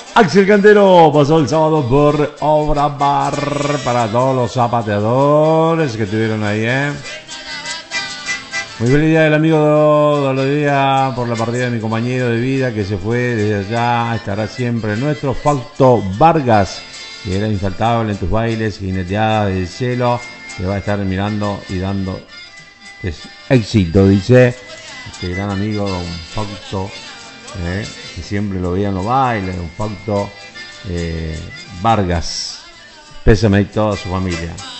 Axel Cantero pasó el sábado por Obra Bar para todos los zapateadores que estuvieron ahí, Muy feliz día del amigo Dolodía por la partida de mi compañero de vida que se fue desde allá. Estará siempre nuestro Fausto Vargas, que era infaltable en tus bailes, jineteadas del cielo. Te va a estar mirando y dando éxito, dice este gran amigo don Fausto, que siempre lo veía en los bailes, don Fausto Vargas. Pésame y toda su familia.